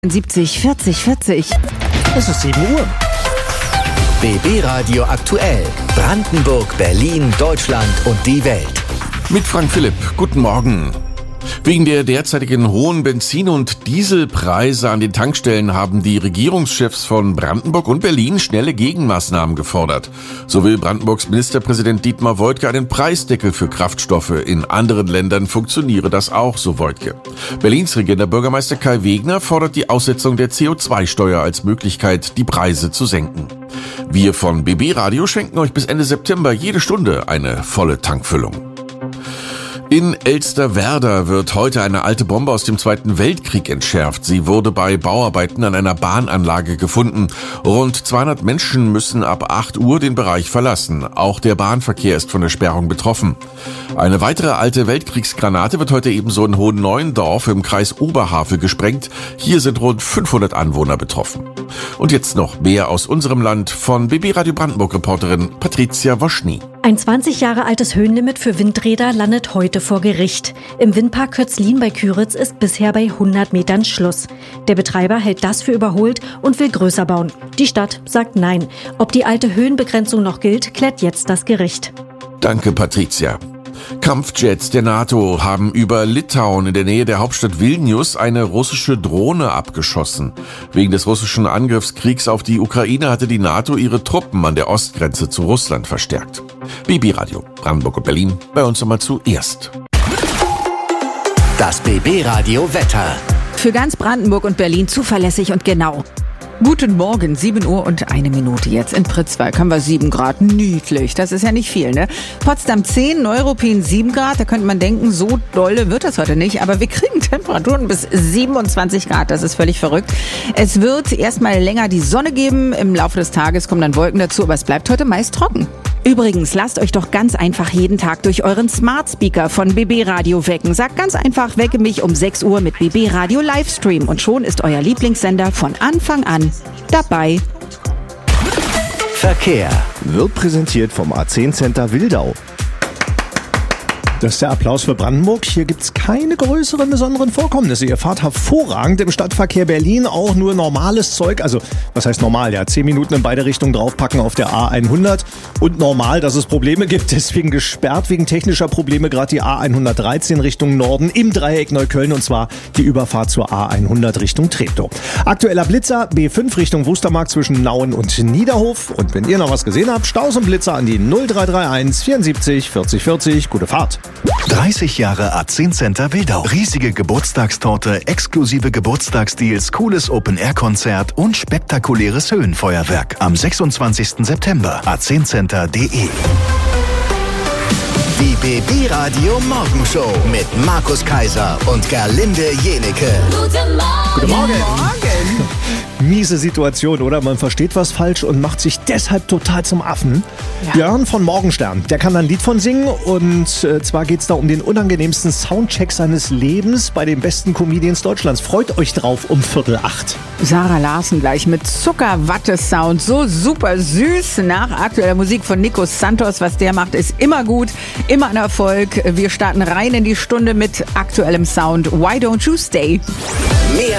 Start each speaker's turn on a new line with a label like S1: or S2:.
S1: 70 40 40.
S2: Es ist 7 Uhr.
S3: BB Radio aktuell. Brandenburg, Berlin, Deutschland und die Welt.
S4: Mit Frank Philipp. Guten Morgen. Wegen der derzeitigen hohen Benzin- und Dieselpreise an den Tankstellen haben die Regierungschefs von Brandenburg und Berlin schnelle Gegenmaßnahmen gefordert. So will Brandenburgs Ministerpräsident Dietmar Woidke einen Preisdeckel für Kraftstoffe. In anderen Ländern funktioniere das auch, so Woidke. Berlins regierender Bürgermeister Kai Wegner fordert die Aussetzung der CO2-Steuer als Möglichkeit, die Preise zu senken. Wir von BB Radio schenken euch bis Ende September jede Stunde eine volle Tankfüllung. In Elsterwerda wird heute eine alte Bombe aus dem Zweiten Weltkrieg entschärft. Sie wurde bei Bauarbeiten an einer Bahnanlage gefunden. Rund 200 Menschen müssen ab 8 Uhr den Bereich verlassen. Auch der Bahnverkehr ist von der Sperrung betroffen. Eine weitere alte Weltkriegsgranate wird heute ebenso in Hohenneuendorf im Kreis Oberhavel gesprengt. Hier sind rund 500 Anwohner betroffen. Und jetzt noch mehr aus unserem Land von BB Radio Brandenburg-Reporterin Patricia Woschny.
S5: Ein 20 Jahre altes Höhenlimit für Windräder landet heute vor Gericht. Im Windpark Kötzlin bei Küritz ist bisher bei 100 Metern Schluss. Der Betreiber hält das für überholt und will größer bauen. Die Stadt sagt nein. Ob die alte Höhenbegrenzung noch gilt, klärt jetzt das Gericht.
S4: Danke, Patricia. Kampfjets der NATO haben über Litauen in der Nähe der Hauptstadt Vilnius eine russische Drohne abgeschossen. Wegen des russischen Angriffskriegs auf die Ukraine hatte die NATO ihre Truppen an der Ostgrenze zu Russland verstärkt. BB Radio, Brandenburg und Berlin, bei uns nochmal zuerst.
S3: Das BB Radio Wetter.
S1: Für ganz Brandenburg und Berlin zuverlässig und genau. Guten Morgen, 7 Uhr und 1 Minute jetzt. In Pritzwalk haben wir 7 Grad. Niedlich, das ist ja nicht viel, ne? Potsdam 10, Neuruppin 7 Grad. Da könnte man denken, so dolle wird das heute nicht. Aber wir kriegen Temperaturen bis 27 Grad. Das ist völlig verrückt. Es wird erstmal länger die Sonne geben. Im Laufe des Tages kommen dann Wolken dazu. Aber es bleibt heute meist trocken. Übrigens, lasst euch doch ganz einfach jeden Tag durch euren Smart Speaker von BB Radio wecken. Sagt ganz einfach, wecke mich um 6 Uhr mit BB Radio Livestream. Und schon ist euer Lieblingssender von Anfang an dabei.
S3: Verkehr
S2: Wird präsentiert vom A10 Center Wildau. Das ist der Applaus für Brandenburg. Hier gibt's keine größeren besonderen Vorkommnisse. Ihr fahrt hervorragend im Stadtverkehr Berlin. Auch nur normales Zeug. Also, was heißt normal? Ja, 10 Minuten in beide Richtungen draufpacken auf der A100. Und normal, dass es Probleme gibt. Deswegen gesperrt wegen technischer Probleme gerade die A113 Richtung Norden im Dreieck Neukölln. Und zwar die Überfahrt zur A100 Richtung Treptow. Aktueller Blitzer B5 Richtung Wustermarkt zwischen Nauen und Niederhof. Und wenn ihr noch was gesehen habt, Staus und Blitzer an die 0331 74 40 40. Gute Fahrt.
S6: 30 Jahre A10 Center Wildau. Riesige Geburtstagstorte, exklusive Geburtstagsdeals, cooles Open-Air-Konzert und spektakuläres Höhenfeuerwerk. Am 26. September. a10center.de.
S3: Die BB Radio Morgenshow mit Markus Kaiser und Gerlinde Jenecke.
S2: Guten Morgen. Miese Situation, oder? Man versteht was falsch und macht sich deshalb total zum Affen. Ja. Björn von Morgenstern, der kann da ein Lied von singen. Und zwar geht's da um den unangenehmsten Soundcheck seines Lebens bei den besten Comedians Deutschlands. Freut euch drauf um 7:45.
S1: Sarah Larsen gleich mit Zuckerwatte-Sound. So super süß. Nach aktueller Musik von Nico Santos. Was der macht, ist immer gut. Immer ein Erfolg. Wir starten rein in die Stunde mit aktuellem Sound. Why don't you stay?
S3: Mehr